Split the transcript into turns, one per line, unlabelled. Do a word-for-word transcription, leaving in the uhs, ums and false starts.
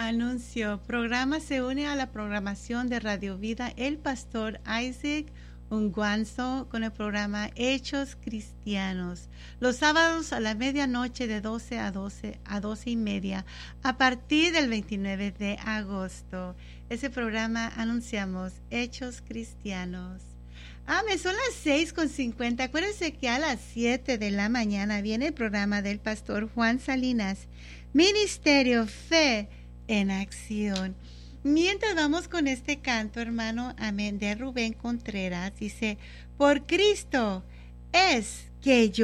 Anuncio. Programa se une a la programación de Radio Vida el pastor Isaac Unguanzo con el programa Hechos Cristianos. Los sábados a la medianoche de doce a doce a doce y media a partir del veintinueve de agosto. Ese programa anunciamos Hechos Cristianos. Ah, me son las seis con cincuenta. Acuérdense que a las siete de la mañana viene el programa del pastor Juan Salinas. Ministerio Fe en Acción. Mientras vamos con este canto, hermano, amén, de Rubén Contreras, dice, por Cristo es que yo